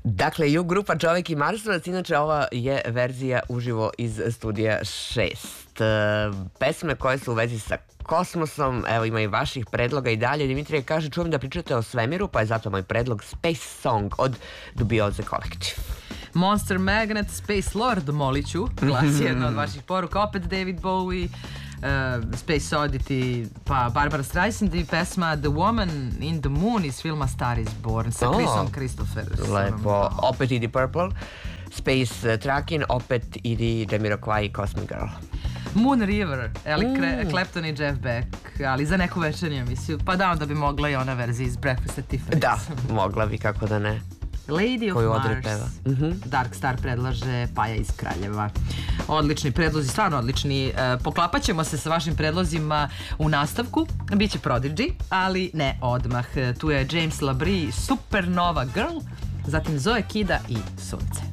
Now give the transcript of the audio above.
Dakle, Ju grupa Čovek i Marsovac, inače ova je verzija uživo iz studija 6. Pesme koje su u vezi sa kosmosom, evo ima i vaših predloga i dalje. Dimitrije kaže, čujem da pričate o svemiru, pa je zato moj predlog Space Song od Dubioze Collective. Monster Magnet, Space Lord, moliću, glasi jedna od vaših poruka, opet David Bowie, Space Oddity, pa Barbara Streisand i pesma The Woman in the Moon iz filma Star is Born sa Chrisom Christophersonom. Lepo, opet idi Purple, Space Tracking, opet idi Jamiroquai i Cosmic Girl. Moon River, Eric Clapton i Jeff Beck, ali za neku večernju emisiju, pa da, onda bi mogla i ona verzija iz Breakfast at Tiffany's. Da, mogla bi, kako da ne. Lady of Mars, Dark Star predlaže Paja iz Kraljeva. Odlični predlozi, stvarno odlični. Poklapat ćemo se sa vašim predlozima u nastavku. Biće Prodigy, ali ne odmah. Tu je James Labrie, Supernova Girl, zatim Zoe Kida i Sunce.